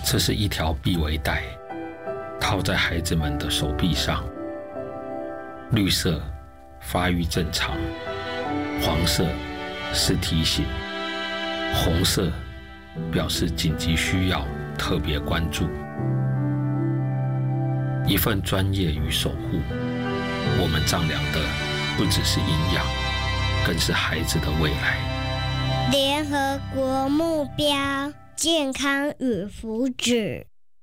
这是一条臂围带，套在孩子们的手臂上。绿色发育正常，黄色是提醒，红色表示紧急需要特别关注。一份专业与守护，我们丈量的不只是营养，更是孩子的未来。 联合国目标：健康与福祉。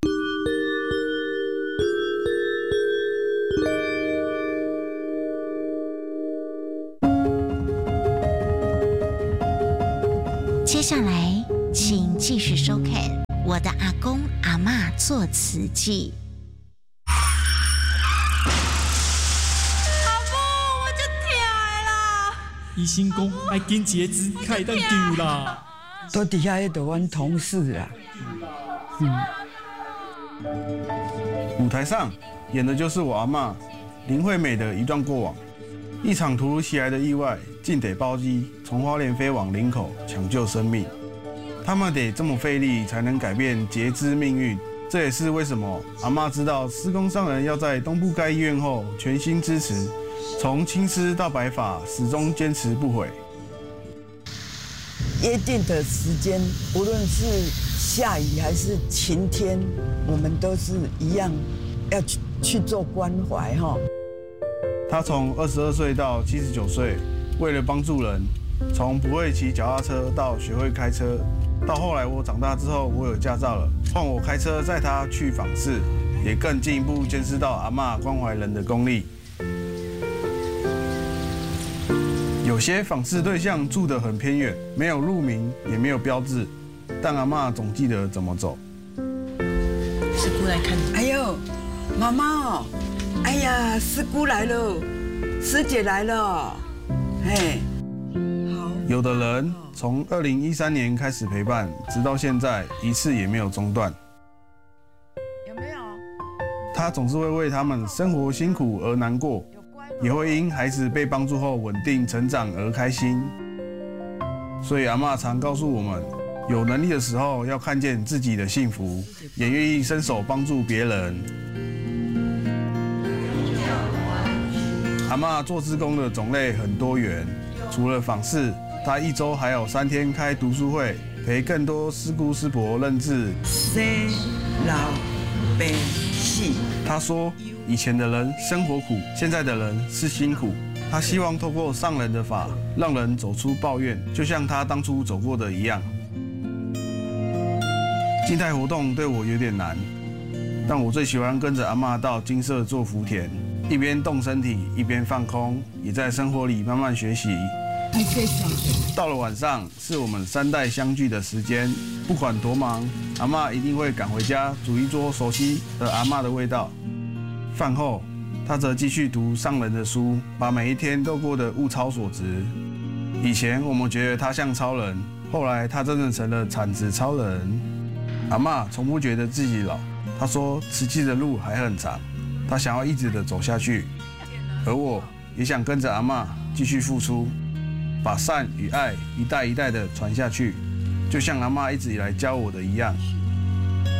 接下来，请继续收看《我的阿公阿嬷做慈记》。 医生讲爱紧截肢，开当丢啦。 都底下迄都阮同事啦。 舞台上演的就是我阿嬷林惠美的一段过往。一场突如其来的意外，竟得包机从花莲飞往林口抢救生命。他们得这么费力才能改变截肢命运。这也是为什么阿嬷知道施工上人要在东部盖医院后，全心支持。从青丝到白发，始终坚持不悔。 约定的时间，无论是下雨还是晴天，我们都是一样要去做关怀哈。 他从22岁到79岁，为了帮助人，从不会骑脚踏车到学会开车，到后来我长大之后我有驾照了，换我开车载他去访视，也更进一步见识到阿嬷关怀人的功力。有些访视对象住得很偏远，没有路名，也没有标志，但阿嬷总记得怎么走。 师姑来看你。哎呦，妈妈哦，哎呀，师姑来了，师姐来了，嘿，好。 有的人从2013年开始陪伴，直到现在一次也没有中断。 有没有？ 他总是会为他们生活辛苦而难过。也会因孩子被帮助后稳定成长而开心，所以阿嬷常告诉我们，有能力的时候要看见自己的幸福，也愿意伸手帮助别人。阿嬷做志工的种类很多元，除了访视，她一周还有3天开读书会，陪更多师姑师伯认字。 生老病死， 她说。以前的人生活苦，现在的人是辛苦。他希望透过上人的法，让人走出抱怨，就像他当初走过的一样。静态活动对我有点难，但我最喜欢跟着阿嬷到金色做福田，一边动身体，一边放空，也在生活里慢慢学习。到了晚上，是我们3代相聚的时间，不管多忙，阿嬷一定会赶回家煮一桌熟悉的阿嬷的味道。饭后，他则继续读上人的书，把每一天都过得物超所值。以前我们觉得他像超人，后来他真的成了产值超人。阿嬷从不觉得自己老，她说慈济的路还很长，她想要一直的走下去。而我也想跟着阿嬷继续付出，把善与爱一代一代的传下去，就像阿嬷一直以来教我的一样。